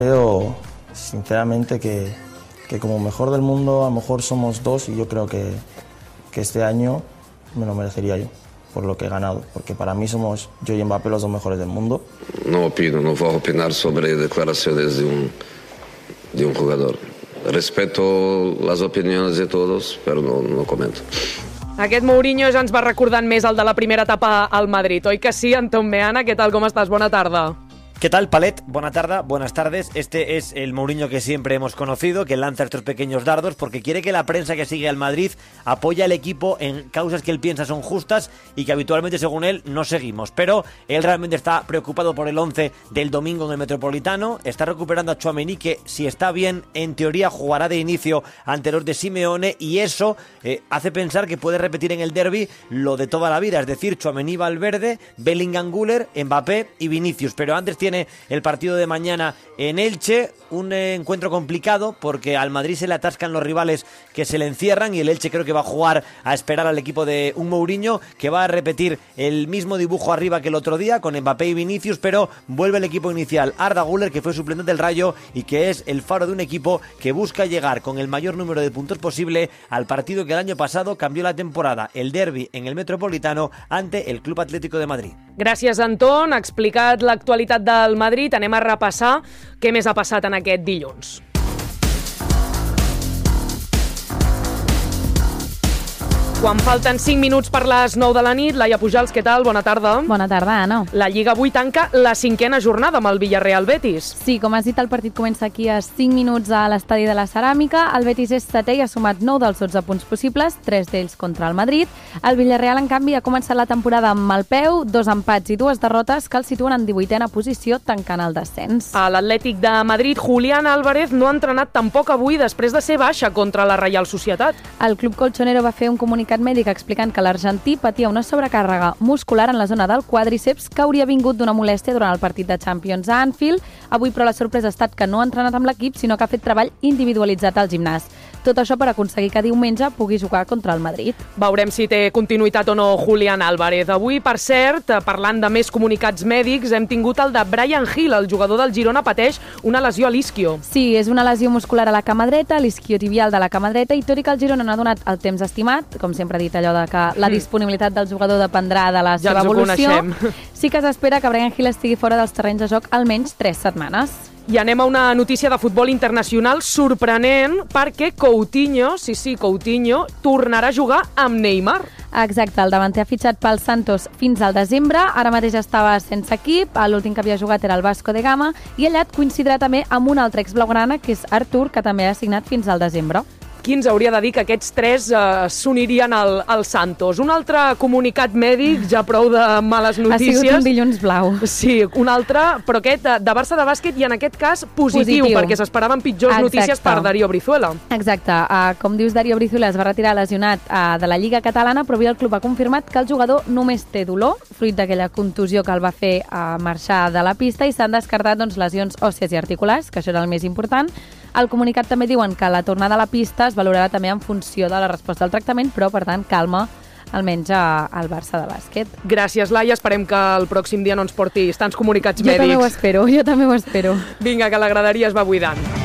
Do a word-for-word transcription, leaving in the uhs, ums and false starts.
Creo sinceramente que, que como mejor del mundo a lo mejor somos dos y yo creo que, que este año me lo merecería yo por lo que he ganado, porque para mí somos yo y Mbappé los dos mejores del mundo. No opino, no voy a opinar sobre declaraciones de un, de un jugador. Respeto las opiniones de todos, pero no, no comento. Aquest Mourinho ja ens va recordant més el de la primera etapa al Madrid, oi que sí, Anton Meana? Què tal, com estàs? Bona tarda. ¿Qué tal, Palet? Buena tarde, buenas tardes. Este es el Mourinho que siempre hemos conocido, que lanza estos pequeños dardos porque quiere que la prensa que sigue al Madrid apoye al equipo en causas que él piensa son justas y que habitualmente, según él, no seguimos. Pero él realmente está preocupado por el once del domingo en el Metropolitano. Está recuperando a Tchouaméni, que si está bien, en teoría jugará de inicio ante los de Simeone, y eso eh, hace pensar que puede repetir en el derbi lo de toda la vida, es decir, Tchouaméni, Valverde, Bellingham, Güler, Mbappé y Vinicius. Pero antes tiene el partido de mañana en Elche, un eh, encuentro complicado porque al Madrid se le atascan los rivales que se le encierran, y el Elche creo que va a jugar a esperar al equipo de un Mourinho que va a repetir el mismo dibujo arriba que el otro día con Mbappé y Vinicius, pero vuelve el equipo inicial, Arda Güler, que fue suplente del Rayo y que es el faro de un equipo que busca llegar con el mayor número de puntos posible al partido que el año pasado cambió la temporada, el derbi en el Metropolitano ante el Club Atlético de Madrid. Gràcies, Anton. Ha explicat l'actualitat del Madrid. Anem a repassar què més ha passat en aquest dilluns. Quan falten cinc minuts per les nou de la nit, Laia Pujals, què tal? Bona tarda. Bona tarda, Anna. La Lliga avui tanca la cinquena jornada amb el Villarreal Betis. Sí, com has dit, el partit comença aquí a cinc minuts a l'estadi de la Ceràmica. El Betis és setè i ha sumat nou dels dotze punts possibles, tres d'ells contra el Madrid. El Villarreal, en canvi, ha començat la temporada amb mal peu, dos empats i dues derrotes que el situen en divuitena posició, tancant el descens. A l'Atlètic de Madrid, Julián Álvarez no ha entrenat tampoc avui després de ser baixa contra la Reial Societat. El club colchonero va fer un comunicat mèdic explicant que l'argentí patia una sobrecàrrega muscular en la zona del quàdriceps que hauria vingut d'una molèstia durant el partit de Champions a Anfield. Avui, però, la sorpresa ha estat que no ha entrenat amb l'equip, sinó que ha fet treball individualitzat al gimnàs. Tot això per aconseguir que diumenge pugui jugar contra el Madrid. Veurem si té continuïtat o no Julián Álvarez. Avui, per cert, parlant de més comunicats mèdics, hem tingut el de Bryan Gil, el jugador del Girona, pateix una lesió a l'isquio. Sí, és una lesió muscular a la cama dreta, l'isquiotibial de la cama dreta, i tot i que el Girona no ha donat el temps estimat, com sempre ha dit allò de que la disponibilitat del jugador dependrà de la seva ja evolució, sí que s'espera que Bryan Gil estigui fora dels terrenys de joc almenys tres setmanes. I anem a una notícia de futbol internacional sorprenent, perquè Coutinho, sí, sí, Coutinho, tornarà a jugar amb Neymar. Exacte, el davanter ha fitxat pel Santos fins al desembre, ara mateix estava sense equip, l'últim que havia jugat era el Vasco de Gama, i allà coincidirà també amb un altre exblaugrana, que és Artur, que també ha signat fins al desembre. Qui ens hauria de dir que aquests tres eh, s'unirien al, al Santos? Un altre comunicat mèdic, ja prou de males notícies. Ha sigut un dilluns blau. Sí, un altre, però aquest de Barça de bàsquet, i en aquest cas positiu, positiu. perquè s'esperaven pitjors Exacte. notícies per Darío Brizuela. Exacte. Uh, com dius, Darío Brizuela es va retirar lesionat uh, de la Lliga Catalana, però avui el club ha confirmat que el jugador només té dolor, fruit d'aquella contusió que el va fer uh, marxar de la pista, i s'han descartat doncs, lesions òssies i articulars, que això era el més important. Al comunicat també diuen que la tornada a la pista es valorarà també en funció de la resposta al tractament, però, per tant, calma almenys al Barça de bàsquet. Gràcies, Laia. Esperem que el pròxim dia no ens portis tants comunicats jo mèdics. Jo també ho espero, jo també ho espero. Vinga, que la graderia es va buidant.